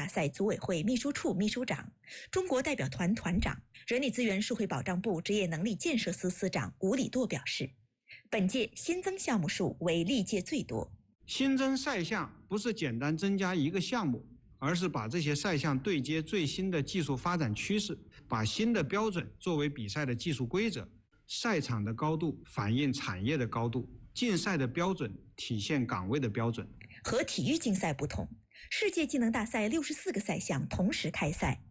赛组委会秘书处秘书长、中国代表团团长、人力资源社会保障部职业能力建设司司长吴礼舵表示，本届新增项目数为历届最多。 新增赛项不是简单增加一个项目，而是把这些赛项对接最新的技术发展趋势，把新的标准作为比赛的技术规则。赛场的高度反映产业的高度，竞赛的标准体现岗位的标准。 和体育竞赛不同，世界技能大赛64个赛项同时开赛，